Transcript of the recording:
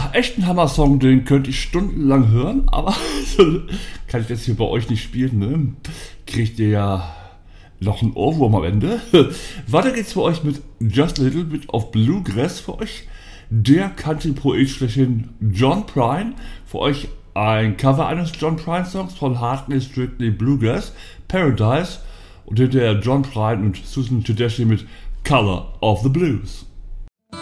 echt ein Hammer-Song, den könnte ich stundenlang hören, aber kann ich jetzt hier bei euch nicht spielen, ne? Kriegt ihr ja noch einen Ohrwurm am Ende. Weiter geht's für euch mit Just a Little Bit of Bluegrass für euch. Der Country-Poet schlechthin John Prine. Für euch ein Cover eines John Prine-Songs von Hardly Strictly Bluegrass, Paradise. Und hinterher John Prine und Susan Tedeschi mit Color of the Blues.